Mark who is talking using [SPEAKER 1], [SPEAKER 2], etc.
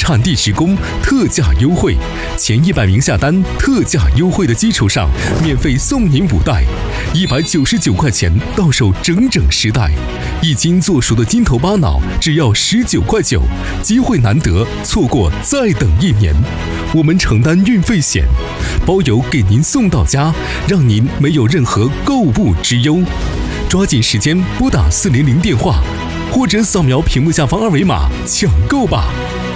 [SPEAKER 1] 产地直供，特价优惠，前100名下单，特价优惠的基础上，免费送您5袋，199块钱到手整整10袋，一斤做熟的金头巴脑只要19块9，机会难得，错过再等1年。我们承担运费险，包邮给您送到家，让您没有任何购物之忧。抓紧时间拨打400电话，或者扫描屏幕下方2维码抢购吧。